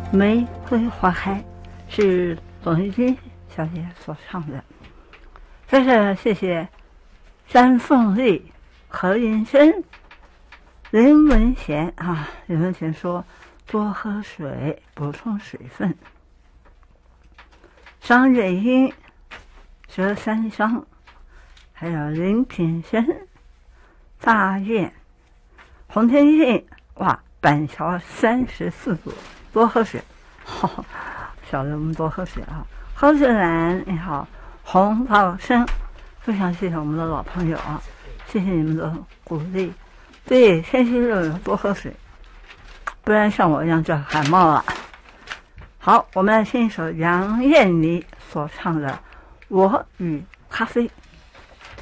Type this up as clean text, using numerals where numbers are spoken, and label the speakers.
Speaker 1: 玫瑰花开，是董玉金小姐所唱的。再是谢谢詹凤丽、何云生、林文贤啊，林文贤说多喝水，补充水分。张瑞英、佘三双，还有林品生、大雁、洪天信，哇，板桥34度，多喝水，晓得我们多喝水啊。何志兰你好，洪道生，非常谢谢我们的老朋友啊，谢谢你们的鼓励。对，天气热多喝水，不然像我一样就感冒了。好，我们来听一首杨燕妮所唱的《我与咖啡》。